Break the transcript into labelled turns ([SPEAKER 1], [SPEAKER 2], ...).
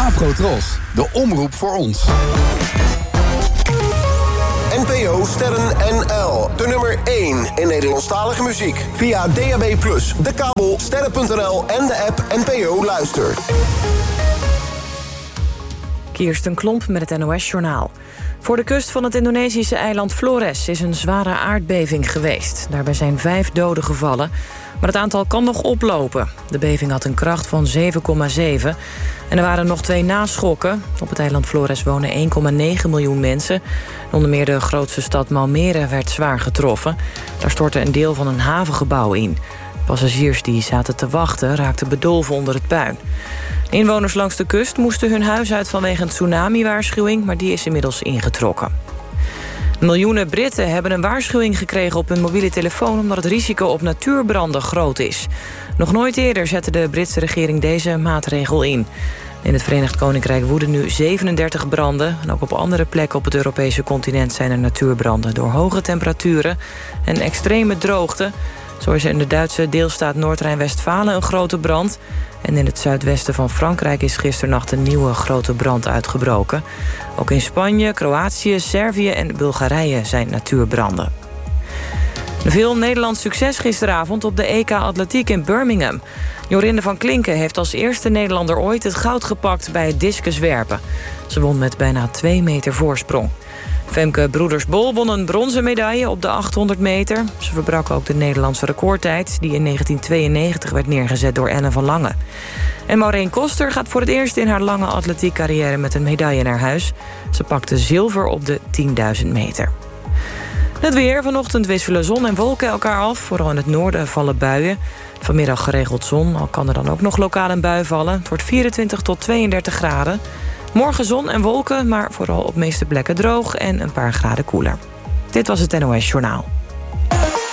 [SPEAKER 1] Afrotros, de omroep voor ons.
[SPEAKER 2] NPO Sterren NL. De nummer 1 in Nederlandstalige muziek. Via DAB+, de kabel, sterren.nl en de app NPO Luister.
[SPEAKER 3] Kirsten Klomp met het NOS-journaal. Voor de kust van het Indonesische eiland Flores is een zware aardbeving geweest. Daarbij zijn 5 doden gevallen, maar het aantal kan nog oplopen. De beving had een kracht van 7,7 en er waren nog 2 naschokken. Op het eiland Flores wonen 1,9 miljoen mensen. Onder meer de grootste stad Malmere werd zwaar getroffen. Daar stortte een deel van een havengebouw in. Passagiers die zaten te wachten raakten bedolven onder het puin. Inwoners langs de kust moesten hun huis uit vanwege een tsunami-waarschuwing, maar die is inmiddels ingetrokken. Miljoenen Britten hebben een waarschuwing gekregen op hun mobiele telefoon omdat het risico op natuurbranden groot is. Nog nooit eerder zette de Britse regering deze maatregel in. In het Verenigd Koninkrijk woeden nu 37 branden. En ook op andere plekken op het Europese continent zijn er natuurbranden door hoge temperaturen en extreme droogte. Zo is er in de Duitse deelstaat Noord-Rijn-Westfalen een grote brand. En in het zuidwesten van Frankrijk is gisternacht een nieuwe grote brand uitgebroken. Ook in Spanje, Kroatië, Servië en Bulgarije zijn natuurbranden. Veel Nederlands succes gisteravond op de EK Atletiek in Birmingham. Jorinde van Klinken heeft als eerste Nederlander ooit het goud gepakt bij het discuswerpen. Ze won met bijna 2 meter voorsprong. Femke Broeders-Bol won een bronzen medaille op de 800 meter. Ze verbrak ook de Nederlandse recordtijd die in 1992 werd neergezet door Ellen van Lange. En Maureen Koster gaat voor het eerst in haar lange atletiekcarrière met een medaille naar huis. Ze pakte zilver op de 10.000 meter. Het weer. Vanochtend wisselen zon en wolken elkaar af. Vooral in het noorden vallen buien. Vanmiddag geregeld zon, al kan er dan ook nog lokaal een bui vallen. Het wordt 24 tot 32 graden. Morgen zon en wolken, maar vooral op de meeste plekken droog en een paar graden koeler. Dit was het NOS Journaal.